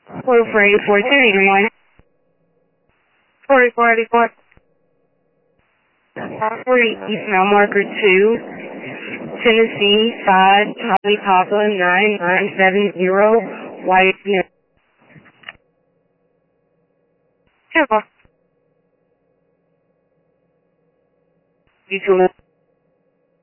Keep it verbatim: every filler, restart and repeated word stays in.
Four four eight four two eight one. Forty-four eighty-four. Forty East Mile Marker two. Tennessee five Tommy Papa nine nine seven zero White. Two. You two.